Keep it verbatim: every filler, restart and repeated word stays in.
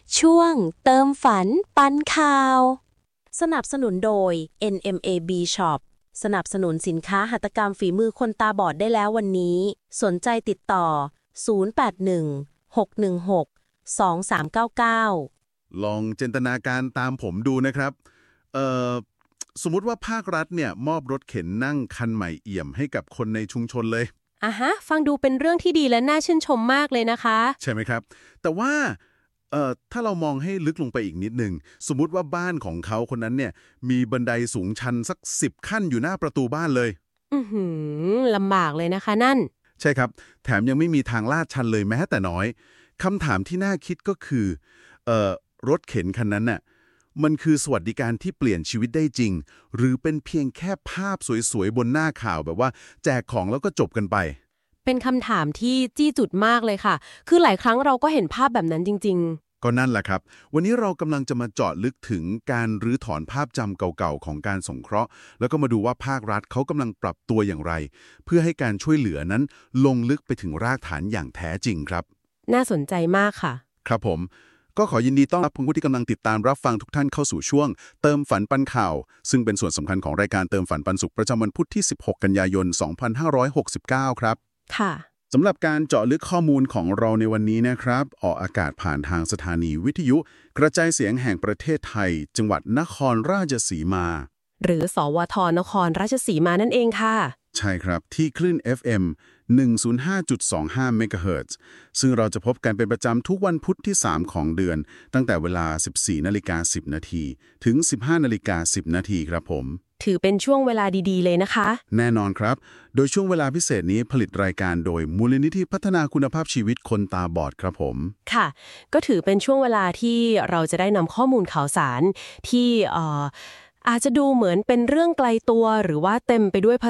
ช่วงเติมฝันปันข่าวสนับสนุนโดย เอ็น เอ็ม เอ บี Shop สนับสนุนสินค้าหัตถกรรมฝีมือคนตาบอดได้แล้ววันนี้ สนใจติดต่อ ศูนย์ แปด หนึ่ง หก หนึ่ง หก สอง สาม เก้า เก้าลองจินตนาการตามผมดูนะครับเอ่อสมมุติว่าภาครัฐเนี่ยมอบรถเข็นนั่งคันใหม่เอี่ยมให้กับคนในชุมชนเลยอ่ะฮะ ฟังดูเป็นเรื่องที่ดีและน่าชื่นชมมากเลยนะคะใช่ไหมครับ แต่ว่าเอ่อถ้าเรามองให้ลึกลงไปอีกนิดหนึ่งสมมุติว่าบ้านของเขาคนนั้นเนี่ยมีบันไดสูงชันสักสิบขั้นอยู่หน้าประตูบ้านเลยอือหือลำบากเลยนะคะนั่นใช่ครับแถมยังไม่มีทางลาดชันเลยแม้แต่น้อยคำถามที่น่าคิดก็คือเอ่อรถเข็นคันนั้นน่ะมันคือสวัสดิการที่เปลี่ยนชีวิตได้จริงหรือเป็นเพียงแค่ภาพสวยๆบนหน้าข่าวแบบว่าแจกของแล้วก็จบกันไปเป็นคำถามที่จี้จุดมากเลยค่ะ คือหลายครั้งเราก็เห็นภาพแบบนั้นจริงๆก็นั่นแหละครับวันนี้เรากำลังจะมาเจาะลึกถึงการรื้อถอนภาพจำเก่าๆของการสงเคราะห์แล้วก็มาดูว่าภาครัฐเขากำลังปรับตัวอย่างไร เพื่อให้การช่วยเหลือนั้นลงลึกไปถึงรากฐานอย่างแท้จริงครับน่าสนใจมากค่ะครับผมก็ขอยินดีต้อนรับผู้ที่กำลังติดตามรับฟังทุกท่านเข้าสู่ช่วงเติมฝันปันข่าวซึ่งเป็นส่วนสำคัญของรายการเติมฝันปันสุขประจำวันพุธที่สิบหกกันยายนสองพันห้าร้อยหกสิบเก้าครับค่ะสำหรับการเจาะลึกข้อมูลของเราในวันนี้นะครับออกอากาศผ่านทางสถานีวิทยุกระจายเสียงแห่งประเทศไทยจังหวัดนครราชสีมาหรือสวทนครราชสีมานั่นเองค่ะใช่ครับที่คลื่น เอฟ เอ็ม หนึ่งศูนย์ห้าจุดสองห้า เมกะเฮิรตซ์ซึ่งเราจะพบกันเป็นประจำทุกวันพุธที่สามของเดือนตั้งแต่เวลา สิบสี่นาฬิกาสิบนาทีถึง สิบห้านาฬิกาสิบนาทีครับผมถือเป็นช่วงเวลาดีๆเลยนะคะแน่นอนครับโดยช่วงเวลาพิเศษนี้ผลิตรายการโดยมูลนิธิพัฒนาคุณภาพชีวิตคนตาบอดครับผมค่ะ ก็ถือเป็นช่วงเวลาที่เราจะได้นำข้อมูลข่าวสารที่เอ่ออาจจะดูเหมือนเป็นเรื่องไกลตัวหรือว่าเต็มไปด้วยภา